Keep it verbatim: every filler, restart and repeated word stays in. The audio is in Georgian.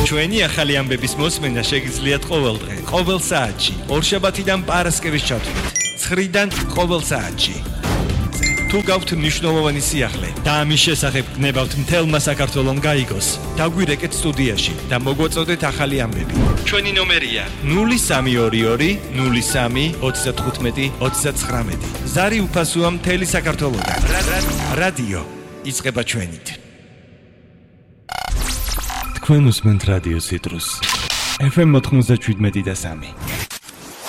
ჩვენი ახალი ამბების მოსმენა შეგიძლიათ ყოველ დღე, ყოველ საათში, ორშაბათიდან პარასკევის ჩათვლით, ცხრიდან ყოველ საათში. თუ გაქვთ მნიშვნელოვანი სიახლე და ამის შესახებ გნებავთ მთელმა საქართველომ გაიგოს, დაგვირეკეთ სტუდიაში და მოგვაწოდეთ ახალი ამბები. ჩვენი ნომერია ნული სამი ორი ორი ნული სამი ოცდათხუთმეტი ოცდაცხრამეტი. ზარი უფასოა მთელი საქართველოდან. რადიო იწყება ჩვენით. თქვენ უსმენთ რადიო ციტრუს. ეფ ემ ოთხმოცდაშვიდმეტი და სამი.